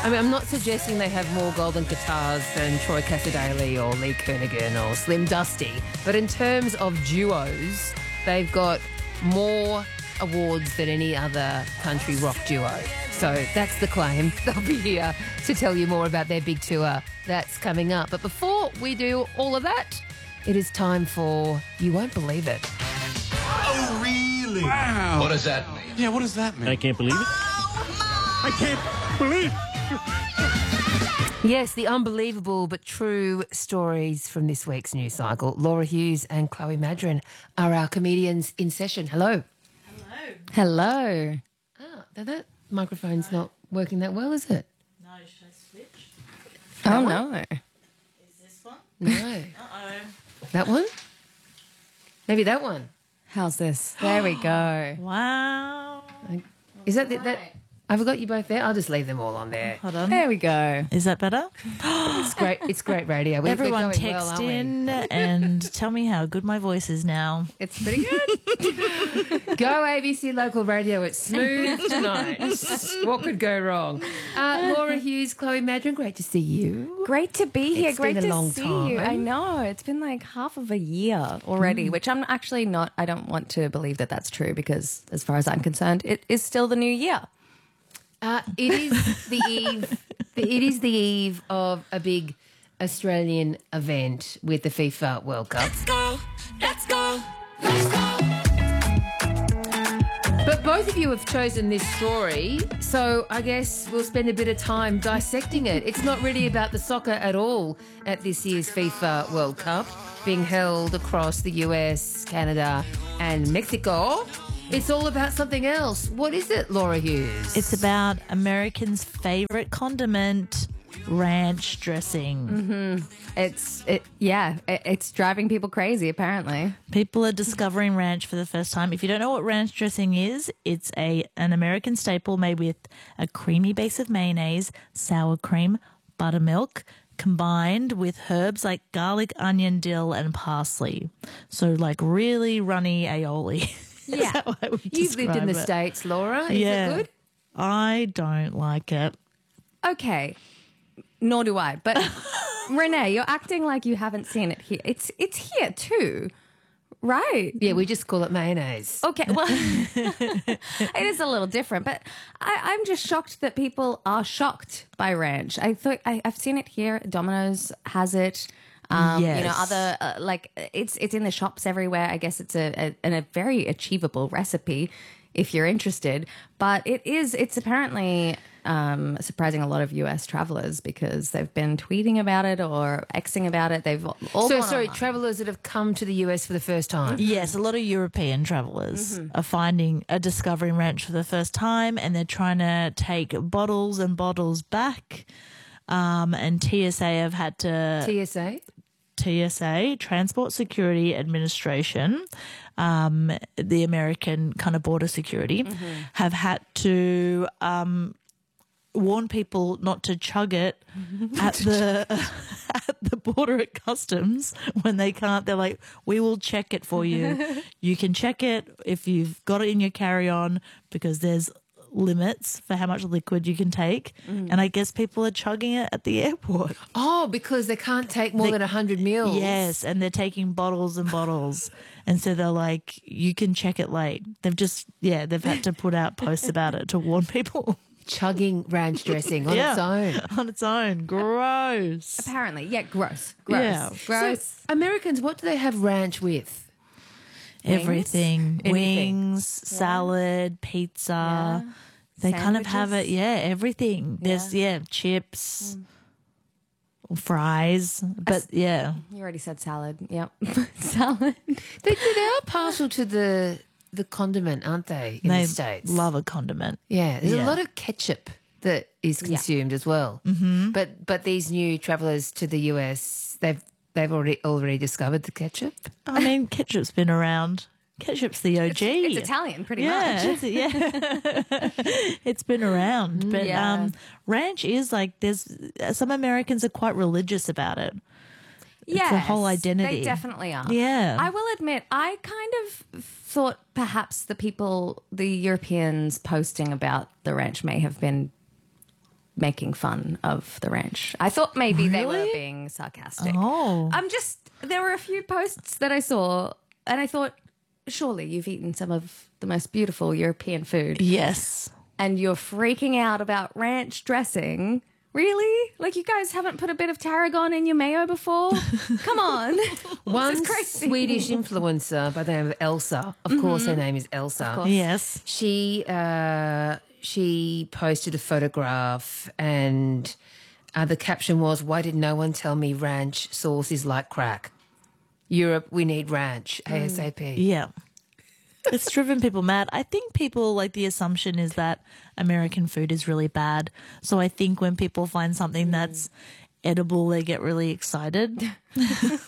I mean, I'm not suggesting they have more golden guitars than Troy Cassadaly or Lee Kernaghan or Slim Dusty, but in terms of duos, they've got more awards than any other country rock duo. So that's the claim. They'll be here to tell you more about their big tour that's coming up. But before we do all of that, it is time for You Won't Believe It. Oh, really? Wow. What does that mean? Yeah, what does that mean? I can't believe it. I can't believe Yes, the unbelievable but true stories from this week's news cycle. Laura Hughes and Chloe Madron are our comedians in session. Hello. Hello. Oh, that microphone's not working that well, is it? No, should I switch? Oh, no. Is this one? No. Uh-oh. That one? Maybe that one. How's this? There we go. Wow. Is that that? Have I got you both there? I'll just leave them all on there. Hold on. There we go. Is that better? It's great. It's great radio. Everyone we're going text well, aren't we? in and tell me how good my voice is now. It's pretty good. Go ABC local radio. It's smooth tonight. What could go wrong? Laura Hughes, Chloe Madron, great to see you. Great to be here. It's Great been a to long see time. you. I know. It's been like half of a year already, which I'm actually not. I don't want to believe that that's true because, as far as I'm concerned, it is still the new year. It is the eve. It is the eve of a big Australian event with the FIFA World Cup. Let's go, let's go, let's go. But both of you have chosen this story, so I guess we'll spend a bit of time dissecting it. It's not really about the soccer at all at this year's FIFA World Cup, being held across the US, Canada, and Mexico. It's all about something else. What is it, Laura Hughes? It's about Americans' favourite condiment, ranch dressing. It's driving people crazy. Apparently, People are discovering ranch for the first time. If you don't know what ranch dressing is, it's an American staple made with a creamy base of mayonnaise, sour cream, buttermilk, combined with herbs like garlic, onion, dill, and parsley. So like really runny aioli. Yeah. That's how I would You've lived in the describe it. States, Laura. Is Yeah. it good? I don't like it. okay. Nor do I. But Renee, you're acting like you haven't seen it here. It's here too, right? Yeah, we just call it mayonnaise. Okay, well, it is a little different, but I'm just shocked that people are shocked by ranch. I've seen it here. Domino's has it. Yes. You know, other it's in the shops everywhere. I guess it's a very achievable recipe if you're interested. But it's apparently surprising a lot of US travelers because they've been tweeting about it or Xing about it. They've all So, gone sorry, online. travellers that have come to the US for the first time. Yes, a lot of European travellers are discovering ranch for the first time, and they're trying to take bottles and bottles back. And TSA have had to TSA, Transport Security Administration, the American kind of border security, have had to warn people not to chug it at the border at customs when they can't. They're like, we will check it for you. You can check it if you've got it in your carry-on because there's limits for how much liquid you can take. And I guess people are chugging it at the airport. Oh, because they can't take more than 100 mils. Yes, and they're taking bottles and bottles. And so they're like, you can check it late. They've had to put out posts about it to warn people. Chugging ranch dressing on its own. On its own. Gross. Apparently, yeah, gross. Yeah. Gross. So, Americans, what do they have ranch with? Everything. Anything. Wings, salad, pizza. They kind of have it, Sandwiches. everything. There's, chips, fries. But, You already said salad. Yep. Salad. They are partial to the condiment, aren't they, in they the States? love a condiment. Yeah, there's Yeah. a lot of ketchup that is consumed as well. Mm-hmm. But these new travellers to the US, they've already discovered the ketchup. I mean, ketchup's been around. Ketchup's the OG. It's Italian, pretty much. It's been around. But Yeah. ranch is like, there's some Americans are quite religious about it. Yes, a whole identity. They definitely are. Yeah. I will admit, I kind of thought perhaps the Europeans posting about the ranch may have been making fun of the ranch. I thought maybe they were Really? being sarcastic. Oh. There were a few posts that I saw and I thought, surely you've eaten some of the most beautiful European food Yes. and you're freaking out about ranch dressing. Really? Like you guys haven't put a bit of tarragon in your mayo before? Come on. One This is crazy. Swedish influencer by the name of Elsa, of course her name is Elsa. Yes. She posted a photograph and the caption was, "Why did no one tell me ranch sauce is like crack? Europe, we need ranch ASAP." Yeah. It's driven people mad. I think people like the assumption is that American food is really bad. So I think when people find something that's edible, they get really excited.